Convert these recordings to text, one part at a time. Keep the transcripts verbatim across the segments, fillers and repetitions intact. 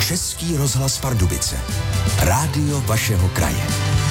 Český rozhlas Pardubice. Rádio vašeho kraje.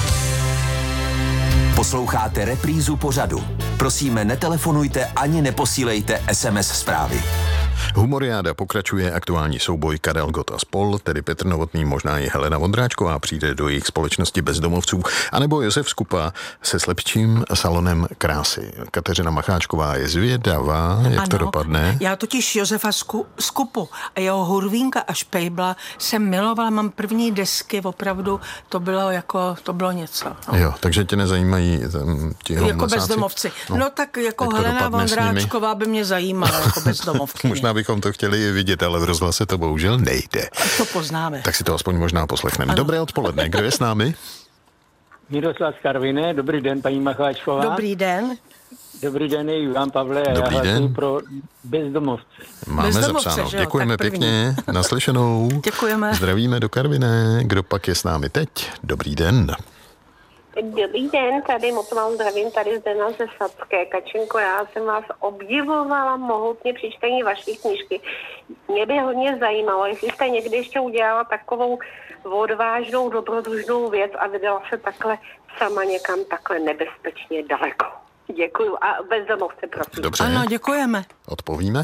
Posloucháte reprízu pořadu. Prosíme, netelefonujte ani neposílejte es em es zprávy. Humoriáda pokračuje, aktuální souboj Karel Gott a spol, tedy Petr Novotný, možná i Helena Vondráčková přijde do jejich společnosti bezdomovců, anebo Josef Skupa se slepčím salonem krásy. Kateřina Macháčková je zvědavá, jak ano, to dopadne. Já totiž Josefa Sku, Skupu a jeho Hurvínka a Špejbla jsem milovala, mám první desky, opravdu to bylo jako, to bylo něco. No. Jo, takže tě nezajímají tam ti jako bezdomovci. No, no tak jako Helena Vondráčková by mě zajímala jako bezdomovky. Možná bychom to chtěli vidět, ale v rozhlase to bohužel nejde. To poznáme. Tak si to aspoň možná poslechneme. Dobré odpoledne, kdo je s námi? Miroslav z Karviné, dobrý den, paní Macháčková. Dobrý den. Dobrý den, je Ivan Pavle a dobrý já den. pro bezdomovce. Máme bezdomovce, zapsáno. že? Děkujeme pěkně, naslyšenou. Děkujeme. Zdravíme do Karviné. Kdo pak je s námi teď? Dobrý den. Dobrý den, tady moc vám zdravím, tady Zdena ze Sadské. Kačenko, já jsem vás obdivovala mohutně při čtení vaší knížky. Mě by hodně zajímalo, jestli jste někdy ještě udělala takovou odvážnou, dobrodružnou věc a vydala se takhle sama někam takhle nebezpečně daleko. Děkuju. A bezdomovce, prosím. Dobře. Ano, děkujeme. Odpovíme?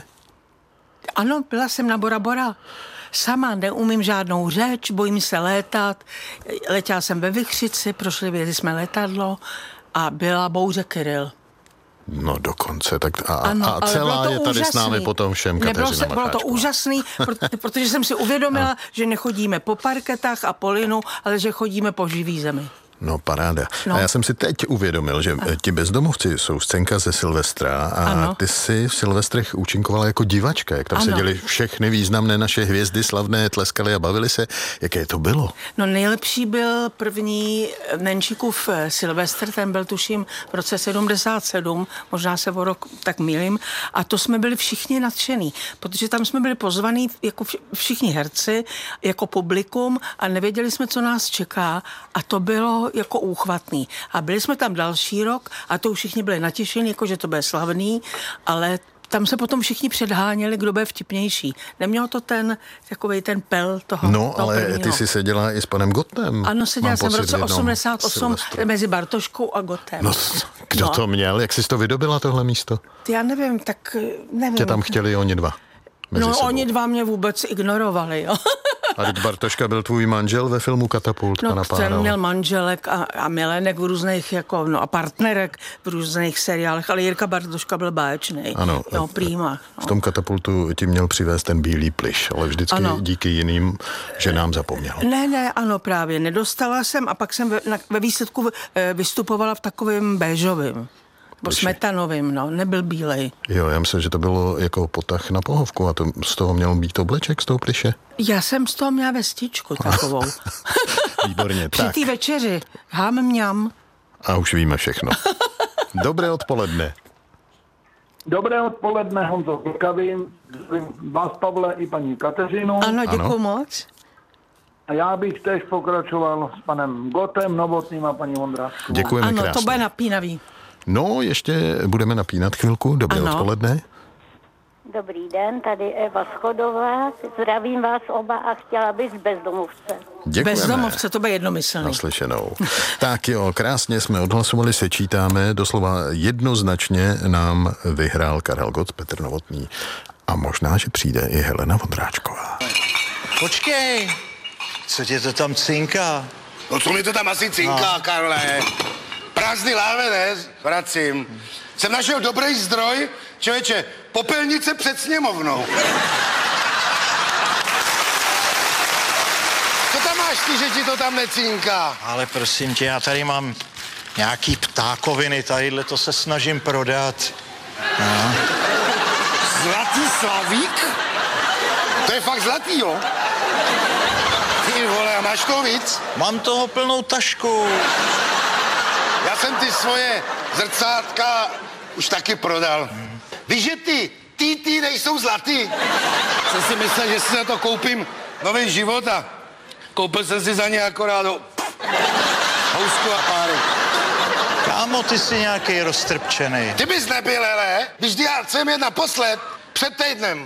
Ano, byla jsem na Bora Bora. Sama neumím žádnou řeč, bojím se létat. Letěla jsem ve Vichřici, prošli věděli jsme letadlo a byla bouře Kyrill. No dokonce, tak a, ano, a celá je tady úžasný. S námi potom všem Kateřina Macháčková. Bylo to úžasný, protože jsem si uvědomila, no. že nechodíme po parketách a po linu, ale že chodíme po živý zemi. No paráda. No. A já jsem si teď uvědomil, že ano. ti bezdomovci jsou scénka ze Silvestra a ano. ty si v Silvestrech účinkovala jako divačka, jak tam ano. seděli všechny významné naše hvězdy, slavné, tleskali a bavili se. Jaké to bylo? No nejlepší byl první Nenčíkův Silvestr, ten byl tuším v roce sedmdesát sedm, možná se o rok tak mýlím, a to jsme byli všichni nadšený, protože tam jsme byli pozvaní jako všichni herci, jako publikum a nevěděli jsme, co nás čeká a to bylo jako úchvatný. A byli jsme tam další rok a to už všichni byli natěšení, jako že to bude slavný, ale tam se potom všichni předháněli, kdo bude vtipnější. Nemělo to ten, takovej ten pel toho No, toho ale prvního. ty jsi seděla i s panem Gottem. Ano, seděla jsem v roce osmdesát osm Silvestru. mezi Bartoškou a Gottem. No, kdo no. to měl? Jak jsi to vydobila, tohle místo? Já nevím, tak nevím. Tě tam chtěli oni dva. Mezi no, sebou. oni dva mě vůbec ignorovali, jo. A teď Bartoška byl tvůj manžel ve filmu Katapult, No, pana ten měl manželek a, a milenek v různých, jako, no a partnerek v různých seriálech, ale Jirka Bartoška byl báječnej. Ano. Jo, prýma. No. V tom Katapultu ti měl přivést ten bílý plyš, ale vždycky ano. díky jiným ženám zapomněl. Ne, ne, ano, právě. Nedostala jsem a pak jsem ve, na, ve výsledku e, vystupovala v takovém béžovém. Po smetanovým, no, nebyl bílej. Jo, já myslím, že to bylo jako potah na pohovku a to z toho měl být obleček z toho plyše. Já jsem z toho měla vestičku takovou. Výborně, Při tak. té večeři. Hám mňam. A už víme všechno. Dobré odpoledne. Dobré odpoledne, Honzo Klkavin, vás, Pavle, i paní Kateřinu. Ano, děkuji Ano. moc. A já bych tež pokračoval s panem Gottem, Novotným a paní Vondráčkovou. Děkujeme Ano, krásně. to bude napínavý. No, ještě budeme napínat chvilku. Dobré Ano. odpoledne. Dobrý den, tady Eva Schodová. Zdravím vás oba a chtěla bych z bezdomovce. Děkujeme. Bezdomovce, to bude jednomyslný. Naslyšenou. Tak jo, krásně jsme odhlasovali, sečítáme, doslova jednoznačně nám vyhrál Karel Gott, Petr Novotný a možná, že přijde i Helena Vondráčková. Počkej, co tě to tam cinká? No co mi to tam asi cinká, no. Karle? Prázdný láhve, ne? Vracím. Jsem našel dobrý zdroj, člověče, popelnice před sněmovnou. Co tam máš ty, že ti to tam necinká? Ale prosím tě, já tady mám nějaký ptákoviny, tadyhle to se snažím prodat. No. Zlatý slavík? To je fakt zlatý, jo? Ty vole, a máš toho víc? Mám toho plnou tašku. Já jsem ty svoje zrcátka už taky prodal. Hmm. Víš, že ty ty, ty nejsou zlatý? Jsem si myslel, že si na to koupím nový život a koupil jsem si za ně akorát do housku a párek. Kámo, ty jsi nějaký roztrpčenej. Ty bys nebyl, hele? Když já jsem jen naposled před týdnem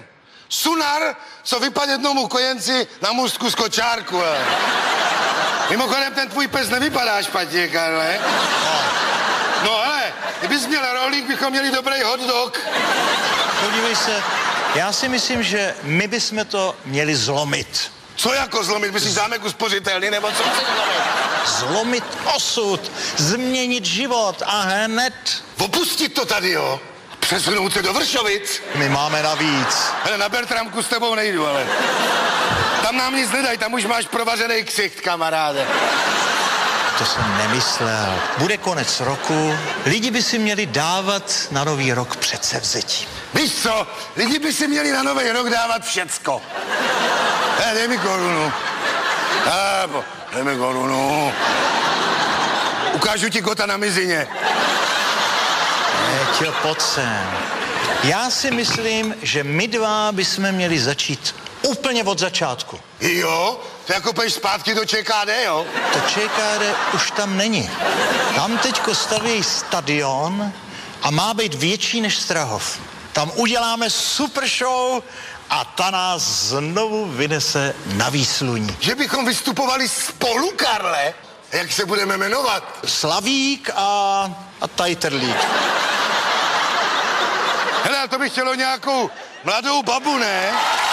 Sunar, co vypadl jednomu kojenci na můstku z kočárku. Ale. Mimochodem, ten tvůj pes nevypadá špatně, Karle. No ale, kdybys měl rohlík, bychom měli dobrý hot dog. Podívej se, já si myslím, že my bychom to měli zlomit. Co jako zlomit? Myslíš zámek uspořitelný, nebo co chceš zlomit? Zlomit osud, změnit život a hned... Opustit to tady, jo? Přesunout se do Vršovic. My máme navíc. Hele, na Bertramku s tebou nejdu, ale... Tam nám nic nedaj, tam už máš provařený ksicht, kamaráde. To jsem nemyslel. Bude konec roku, lidi by si měli dávat na nový rok předsevzetí. Víš co, lidi by si měli na nový rok dávat všecko. He, dej mi korunu. He, po, dej mi korunu. Ukážu ti kota na mizině. Péťo, pojď sem. Já si myslím, že my dva bychom měli začít úplně od začátku. Jo? To jako půjdeš zpátky do Č K D, jo? To Č K D už tam není. Tam teďko staví stadion a má být větší než Strahov. Tam uděláme super show a ta nás znovu vynese na výsluní. Že bychom vystupovali spolu, Karle? Jak se budeme jmenovat? Slavík a, a Tajterlík. Hele, to by chtělo nějakou mladou babu, ne?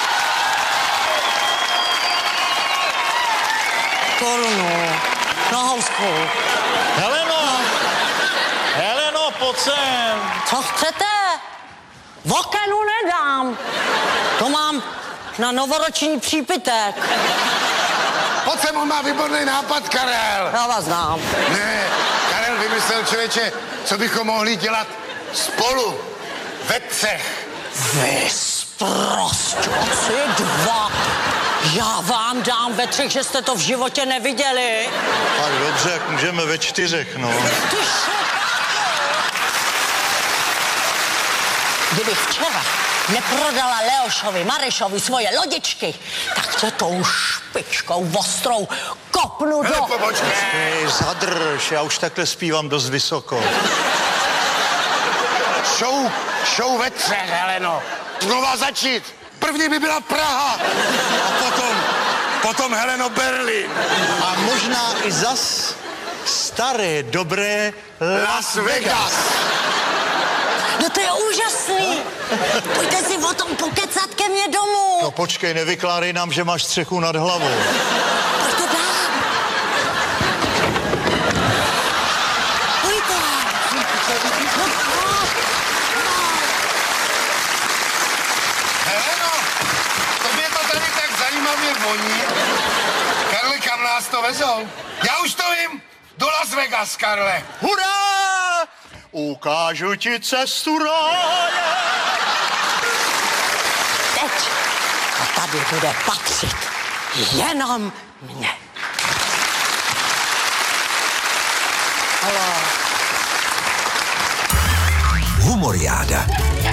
Korunu. Na housku. Heleno! Heleno, pojď sem! Co chcete? Vokenu nedám. To mám na novoroční přípitek. Pojď sem, on má výborný nápad, Karel. Já vás znám. Ne, Karel vymyslel, člověče, co bychom mohli dělat spolu, ve třech. Vy sprosťoci dva. Já vám dám ve třech, že jste to v životě neviděli. Tak dobře, jak můžeme ve čtyřech, no. Ty Kdybych včera neprodala Leošovi, Marešovi svoje lodičky, tak tě tou špičkou ostrou kopnu do... Hele, pobočky. Hej, zadrž, já už takhle zpívám dost vysoko. Show, show ve třech, Heleno. Znova začít. První by byla Praha. A potom, potom Heleno Berlín. A možná i zas staré, dobré Las Vegas. No to je úžasný. Pojďte si o tom pokecat ke mně domů. No počkej, nevykládej nám, že máš střechu nad hlavou. Pojďte dál. Pojďte. No, Heleno, tobě to tady tak zajímavě voní. Karle, kam nás to vezou? Já už to vím. Do Las Vegas, Karle. Hurá! Ukážu ti cestu ráje. teď. A tady bude patřit jenom mně. Humoriáda.